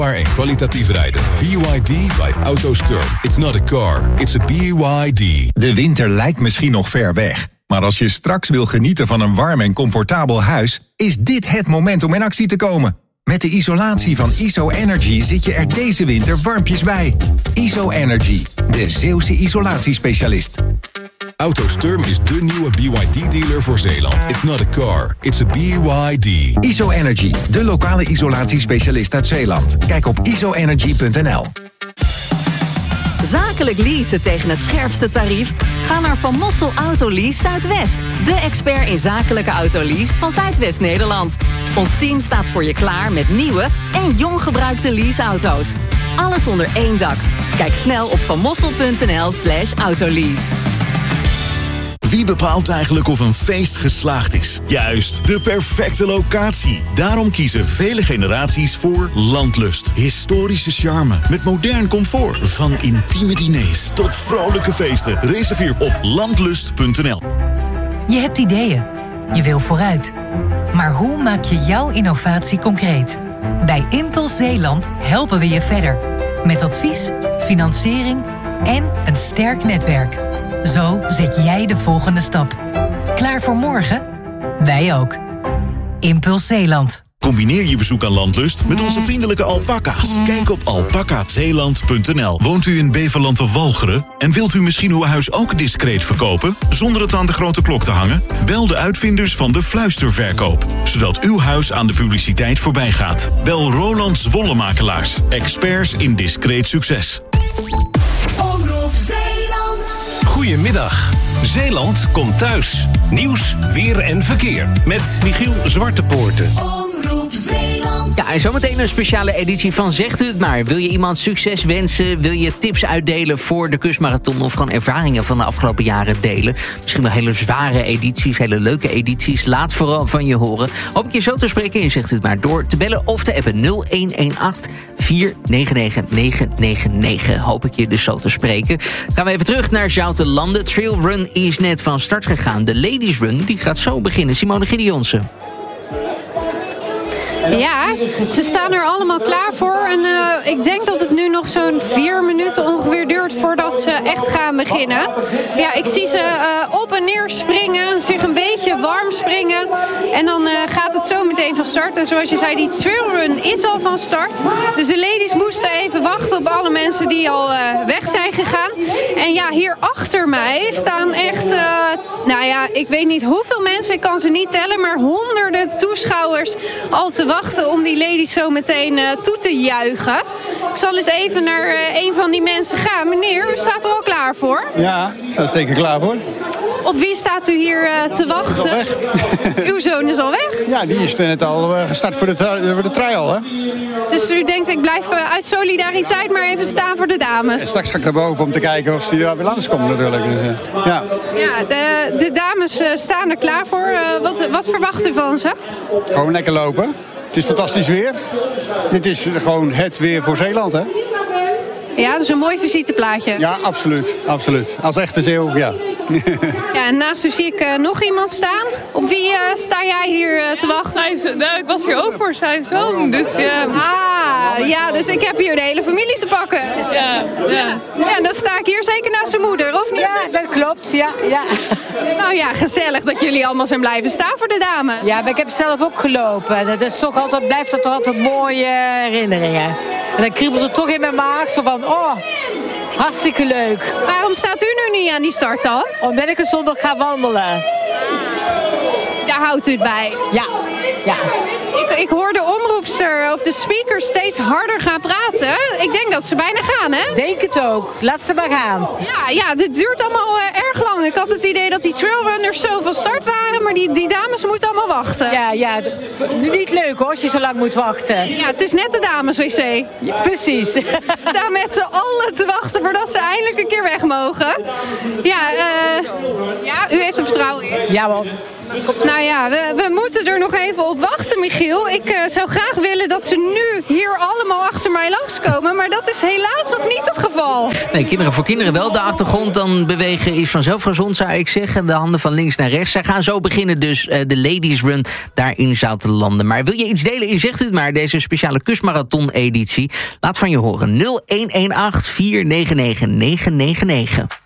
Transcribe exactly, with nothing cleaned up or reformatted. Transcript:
En kwalitatief rijden. B Y D bij AutoSturm. It's not a car, it's a B Y D. De winter lijkt misschien nog ver weg. Maar als je straks wil genieten van een warm en comfortabel huis, is dit het moment om in actie te komen. Met de isolatie van I S O Energy zit je er deze winter warmpjes bij. I S O Energy, de Zeeuwse isolatiespecialist. AutoSturm is de nieuwe B Y D-dealer voor Zeeland. It's not a car, it's a B Y D. I S O Energy, de lokale isolatiespecialist uit Zeeland. Kijk op I S O energy punt n l. Zakelijk leasen tegen het scherpste tarief? Ga naar Van Mossel Autolease Zuidwest. De expert in zakelijke autolease van Zuidwest-Nederland. Ons team staat voor je klaar met nieuwe en jong gebruikte leaseauto's. Alles onder één dak. Kijk snel op vanmossel punt n l slash autolease. Wie bepaalt eigenlijk of een feest geslaagd is? Juist, de perfecte locatie. Daarom kiezen vele generaties voor Landlust. Historische charme met modern comfort. Van intieme diners tot vrolijke feesten. Reserveer op landlust punt n l. Je hebt ideeën. Je wil vooruit. Maar hoe maak je jouw innovatie concreet? Bij Impuls Zeeland helpen we je verder. Met advies, financiering en een sterk netwerk. Zo zet jij de volgende stap. Klaar voor morgen? Wij ook. Impuls Zeeland. Combineer je bezoek aan Landlust met onze vriendelijke alpaca's. Kijk op alpaca zeeland punt n l. Woont u in Beverland of Walcheren en wilt u misschien uw huis ook discreet verkopen, zonder het aan de grote klok te hangen? Bel de uitvinders van de fluisterverkoop, zodat uw huis aan de publiciteit voorbij gaat. Bel Roland Zwollemakelaars, experts in discreet succes. Omroep Zeeland. Goedemiddag. Zeeland komt thuis. Nieuws, weer en verkeer. Met Michiel Zwartepoorten. Omroep Zeeland. Ja, en zometeen een speciale editie van Zegt u het maar. Wil je iemand succes wensen? Wil je tips uitdelen voor de kustmarathon? Of gewoon ervaringen van de afgelopen jaren delen? Misschien wel hele zware edities, hele leuke edities. Laat vooral van je horen. Hoop ik je zo te spreken in Zegt u het maar. Door te bellen of te appen nul een een acht vier negen negen negen negen negen. Hoop ik je dus zo te spreken. Gaan we even terug naar Zoutelanden. Trail Run is net van start gegaan. De Ladies Run die gaat zo beginnen. Simone Gideonsen. Ja, ze staan er allemaal klaar voor. En uh, ik denk dat het nu nog zo'n vier minuten ongeveer duurt voordat ze echt gaan beginnen. Ja, ik zie ze uh, op en neer springen, zich een beetje warm springen. En dan uh, gaat het zo meteen van start. En zoals je zei, die trailrun is al van start. Dus de ladies moesten even wachten op alle mensen die al uh, weg zijn gegaan. En ja, hier achter mij staan echt, uh, nou ja, ik weet niet hoeveel mensen, ik kan ze niet tellen, maar honderden toeschouwers al te wachten om die ladies zo meteen uh, toe te juichen. Ik zal eens even naar uh, een van die mensen gaan. Meneer, u staat er al klaar voor? Ja, ik sta er zeker klaar voor. Op wie staat u hier uh, te wachten? Hij is al weg. Uw zoon is al weg? Ja, die is net al uh, gestart voor de, tra- voor de trial, hè? Dus u denkt, ik blijf uh, uit solidariteit maar even staan voor de dames? En straks ga ik naar boven om te kijken of die er weer langskomt natuurlijk. Dus, uh, ja, ja de, de dames uh, staan er klaar voor. Uh, wat, wat verwacht u van ze? Gewoon lekker lopen. Het is fantastisch weer. Dit is gewoon het weer voor Zeeland, hè? Ja, dat is een mooi visiteplaatje. Ja, absoluut. absoluut. Als echte Zeeuw, ja. Ja, en naast u zie ik uh, nog iemand staan. Op wie uh, sta jij hier uh, te wachten? Zijn, nou, ik was hier ook voor zijn zoon. Dus, ja. Ah, ja, dus ik heb hier de hele familie te pakken. Ja, ja. Ja, dan sta ik hier zeker naast zijn moeder, of niet? Ja, dat klopt, ja. ja. Nou ja, gezellig dat jullie allemaal zijn blijven staan voor de dame. Ja, maar ik heb zelf ook gelopen. Dat is toch altijd, blijft dat toch altijd mooie herinneringen. En dan kriebelt het toch in mijn maag, zo van, oh, hartstikke leuk. Waarom staat u nu niet aan die start dan? Omdat ik een zondag ga wandelen. Daar houdt u het bij? Ja, ja. Ik, ik hoor de omroepster of de speakers steeds harder gaan praten. Ik denk dat ze bijna gaan, hè? Denk het ook. Laat ze maar gaan. Ja, ja, dit duurt allemaal uh, erg lang. Ik had het idee dat die trailrunners zo van start waren, maar die, die dames moeten allemaal wachten. Ja, ja. Nu niet leuk hoor, als je zo lang moet wachten. Ja, het is net de dameswc. Ja, precies. Ze staan met z'n allen te wachten voordat ze eindelijk een keer weg mogen. Ja, uh, ja, u heeft er vertrouwen in. Ja, wel. Nou ja, we, we moeten er nog even op wachten, Michiel. Ik uh, zou graag willen dat ze nu hier allemaal achter mij langskomen. Maar dat is helaas nog niet het geval. Nee, kinderen voor kinderen wel. De achtergrond dan bewegen is vanzelf gezond, zou ik zeggen. De handen van links naar rechts. Zij gaan zo beginnen dus uh, de Ladies Run daar in Zoutelanden. Maar wil je iets delen? Je zegt het maar, deze speciale Kustmarathon-editie. Laat van je horen. nul een een acht vier negen negen negen negen negen.